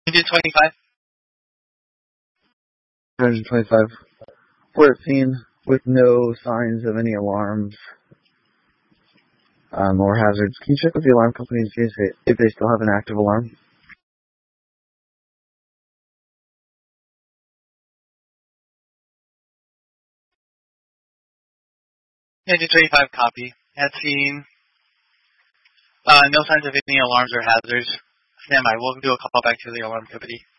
225. 225. We're at scene with no signs of any alarms or hazards. Can you check with the alarm company and see if they still have an active alarm? Yeah, 225 copy. At scene. No signs of any alarms or hazards. Stand by. We'll do a call back to the alarm company.